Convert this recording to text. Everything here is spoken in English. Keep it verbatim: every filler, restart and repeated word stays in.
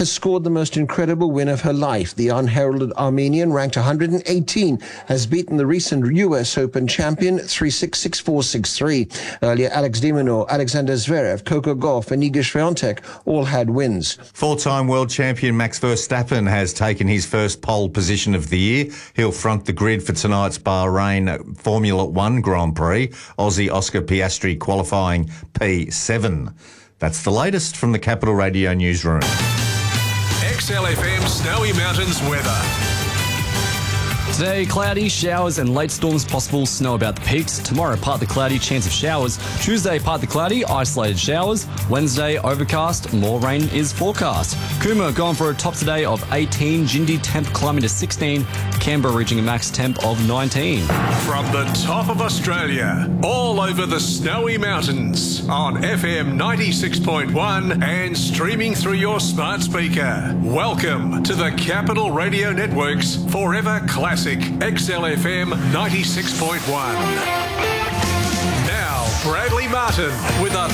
has scored the most incredible win of her life. The unheralded Armenian, ranked one hundred eighteen, has beaten the recent U S Open champion three six, six four, six three. Earlier, Alex de Minaur, Alexander Zverev, Coco Gauff and Iga Swiatek all had wins. Four-time world champion Max Verstappen has taken his first pole position of the year. He'll front the grid for tonight's Bahrain Formula One Grand Prix. Aussie Oscar Piastri qualifying P seven. That's the latest from the Capital Radio newsroom. X L F M Snowy Mountains weather. Today, cloudy, showers and late storms possible, snow about the peaks. Tomorrow, partly cloudy, chance of showers. Tuesday, partly cloudy, isolated showers. Wednesday, overcast, more rain is forecast. Cooma gone for a top today of eighteen, Jindy temp climbing to sixteen, Canberra reaching a max temp of nineteen. From the top of Australia, all over the Snowy Mountains, on F M ninety-six point one and streaming through your smart speaker. Welcome to the Capital Radio Network's Forever Classic X L F M ninety-six point one. Now, Bradley Martin with a